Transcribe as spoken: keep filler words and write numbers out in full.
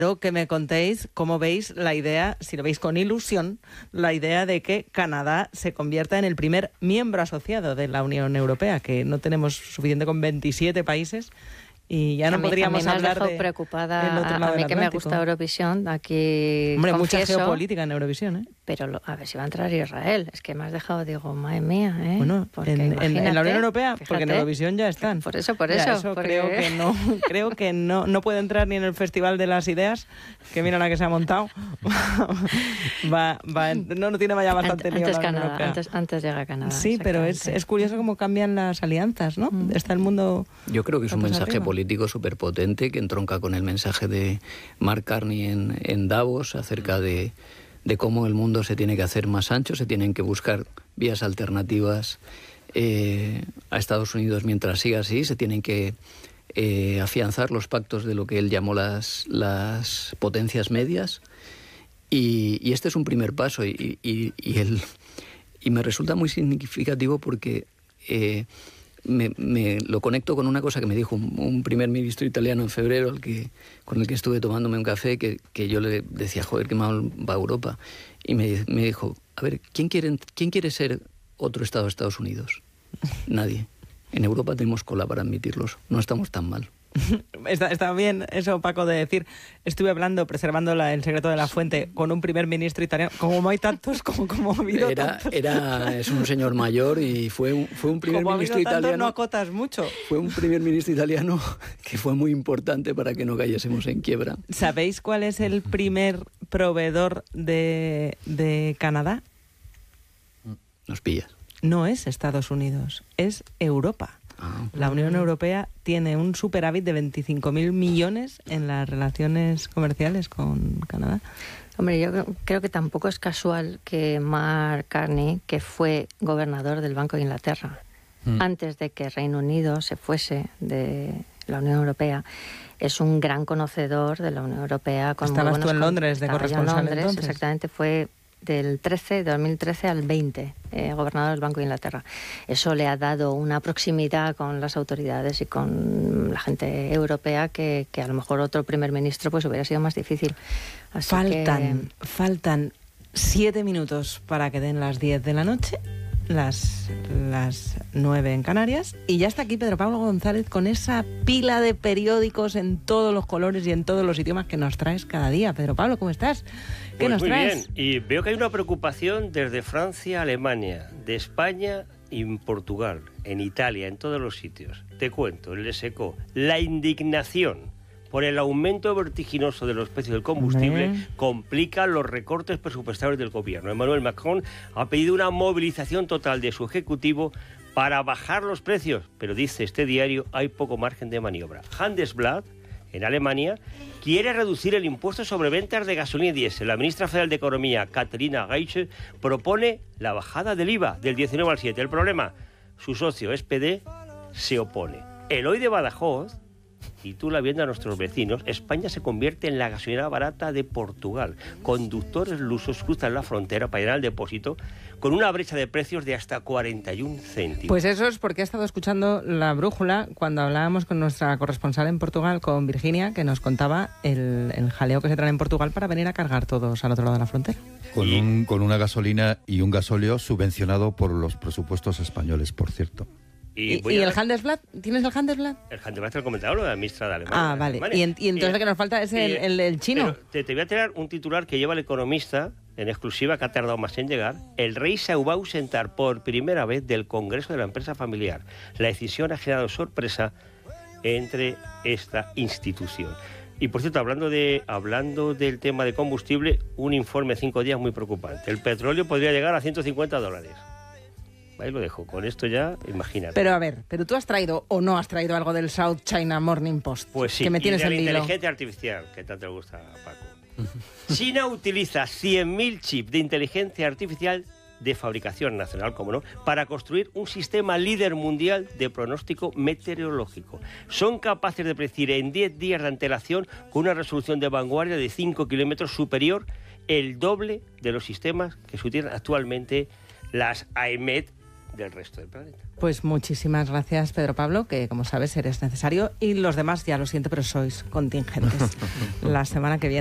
que me contéis cómo veis la idea, si lo veis con ilusión, la idea de que Canadá se convierta en el primer miembro asociado de la Unión Europea, que no tenemos suficiente con veintisiete países y ya no a mí, podríamos a mí me hablar has de preocupada, del otro a, lado a mí del que me Atlántico. gusta Eurovisión, aquí Hombre, confieso, mucha geopolítica en Eurovisión, ¿eh? Pero lo, a ver si va a entrar Israel. Es que me has dejado, digo, madre mía, ¿eh? Bueno, Porque en, en, en la Unión Europea, fíjate, porque en Eurovisión ya están. Por eso, por Ya, eso. eso porque... creo que no, creo que no, no puede entrar ni en el Festival de las Ideas, que mira la que se ha montado. va, va, no, no tiene vaya bastante Ant, lío antes la Unión Canadá, Europea. antes, antes llega Canadá. Sí, pero es, es curioso cómo cambian las alianzas, ¿no? Mm. Está el mundo... Yo creo que es un mensaje arriba. político súper potente que entronca con el mensaje de Mark Carney en, en Davos acerca de, de cómo el mundo se tiene que hacer más ancho, se tienen que buscar vías alternativas eh, a Estados Unidos mientras siga así, se tienen que eh, afianzar los pactos de lo que él llamó las, las potencias medias y, y este es un primer paso y, y, y, el, y me resulta muy significativo porque... Eh, Me, me lo conecto con una cosa que me dijo un, un primer ministro italiano en febrero, al que, con el que estuve tomándome un café, que, que yo le decía, joder, qué mal va Europa. Y me, me dijo, a ver, ¿quién quiere, ¿quién quiere ser otro Estado de Estados Unidos? Nadie. En Europa tenemos cola para admitirlos. No estamos tan mal. Está, está bien eso, Paco, de decir, estuve hablando, preservando la, el secreto de la fuente con un primer ministro italiano, como hay tantos, como, como ha habido era, tantos. Era, es un señor mayor y fue un, fue un primer como ministro ha habido tantos, italiano. No acotas mucho. Fue un primer ministro italiano que fue muy importante para que no cayésemos en quiebra. ¿Sabéis cuál es el primer proveedor de, de Canadá? Nos pillas. No es Estados Unidos, es Europa. La Unión Europea tiene un superávit de veinticinco mil millones en las relaciones comerciales con Canadá. Hombre, yo creo que tampoco es casual que Mark Carney, que fue gobernador del Banco de Inglaterra, mm. antes de que Reino Unido se fuese de la Unión Europea, es un gran conocedor de la Unión Europea. Con Estabas muy tú en Londres de Estaba corresponsal yo en Londres, entonces. Exactamente, fue del trece, dos mil trece al veinte, eh, gobernador del Banco de Inglaterra. Eso le ha dado una proximidad con las autoridades y con la gente europea que, que a lo mejor otro primer ministro pues hubiera sido más difícil. Así faltan, que... faltan siete minutos para que den las diez de la noche, las, las nueve en Canarias, y ya está aquí Pedro Pablo González con esa pila de periódicos en todos los colores y en todos los idiomas que nos traes cada día. Pedro Pablo, ¿cómo estás? ¿Qué pues nos muy traes? Bien, y veo que hay una preocupación desde Francia a Alemania, de España y en Portugal, en Italia, en todos los sitios. Te cuento, el SECO, la indignación por el aumento vertiginoso de los precios del combustible ¿Eh? complica los recortes presupuestarios del gobierno. Emmanuel Macron ha pedido una movilización total de su ejecutivo para bajar los precios, pero dice este diario, hay poco margen de maniobra. Handelsblatt, en Alemania, quiere reducir el impuesto sobre ventas de gasolina y diésel. La ministra federal de Economía, Katharina Reiche, propone la bajada del I V A del diecinueve al siete. El problema, su socio S P D se opone. Eloy de Badajoz titula, viendo a nuestros vecinos, España se convierte en la gasolinera barata de Portugal. Conductores lusos cruzan la frontera para ir al depósito con una brecha de precios de hasta cuarenta y un céntimos. Pues eso es porque he estado escuchando La Brújula cuando hablábamos con nuestra corresponsal en Portugal, con Virginia, que nos contaba el, el jaleo que se trae en Portugal para venir a cargar todos al otro lado de la frontera. Con, y... un, con una gasolina y un gasóleo subvencionado por los presupuestos españoles, por cierto. ¿Y, ¿Y, y el Handelsblatt? ¿Tienes el Handelsblatt? El Handelsblatt te lo comentaba, lo de la ministra de Alemania. Ah, vale. Alemania. Y, en, y entonces y, lo que nos falta es el, el, el chino. Te, te voy a tirar un titular que lleva el Economista, en exclusiva, que ha tardado más en llegar. El rey se va a ausentar por primera vez del Congreso de la Empresa Familiar. La decisión ha generado sorpresa entre esta institución. Y por cierto, hablando de hablando del tema de combustible, un informe de cinco días muy preocupante. El petróleo podría llegar a ciento cincuenta dólares. Ahí lo dejo. Con esto ya, imagínate. Pero a ver, ¿pero tú has traído o no has traído algo del South China Morning Post? Pues sí, que me tienes y de la en hilo. inteligencia artificial, que tanto te gusta, Paco. China utiliza cien mil chips de inteligencia artificial de fabricación nacional, como no, para construir un sistema líder mundial de pronóstico meteorológico. Son capaces de predecir en diez días de antelación, con una resolución de vanguardia de cinco kilómetros superior, el doble de los sistemas que se utilizan actualmente las A E M E T del resto del planeta. Pues muchísimas gracias, Pedro Pablo, que como sabes eres necesario, y los demás, ya lo siento, pero sois contingentes. La semana que viene